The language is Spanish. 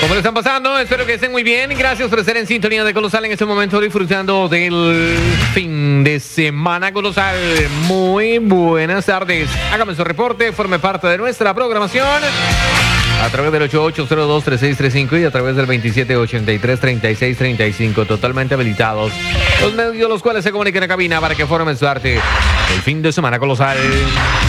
¿Cómo le están pasando? Espero que estén muy bien. Gracias por estar en sintonía de Colosal en este momento, disfrutando del fin de semana Colosal. Muy buenas tardes. Hágame su reporte, forme parte de nuestra programación a través del 88023635 y a través del 27833635, totalmente habilitados los medios los cuales se comunican en cabina para que formen su arte el fin de semana Colosal.